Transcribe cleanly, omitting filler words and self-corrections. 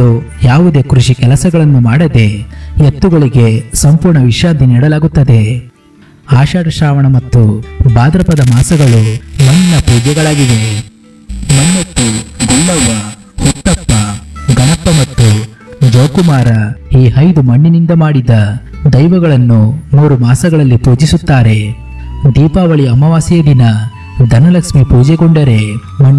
ದಿನದಂದು ಯಾವುದೇ ಕೃಷಿ ಕೆಲಸಗಳನ್ನು ಮಾಡದೆ ಎತ್ತುಗಳಿಗೆ ಸಂಪೂರ್ಣ ವಿಶ್ರಾಂತಿ ನೀಡಲಾಗುತ್ತದೆ. ಆಷಾಢ, ಶ್ರಾವಣ ಮತ್ತು ಭಾದ್ರಪದ ಮಾಸಗಳು ಮಣ್ಣಿನ ಪೂಜೆಗಳಾಗಿವೆ. ಮಣ್ಣೆತ್ತು, ಗುಳ್ಳವ್ವ, ಹುತ್ತಪ್ಪ, ಗಣಪ ಮತ್ತು ಜೋಕುಮಾರ ಈ 5 ಮಣ್ಣಿನಿಂದ ಮಾಡಿದ ದೈವಗಳನ್ನು 3 ಮಾಸಗಳಲ್ಲಿ ಪೂಜಿಸುತ್ತಾರೆ. ದೀಪಾವಳಿ ಅಮಾವಾಸ್ಯೆಯ ದಿನ ಧನಲಕ್ಷ್ಮಿ ಪೂಜೆಗೊಂಡರೆ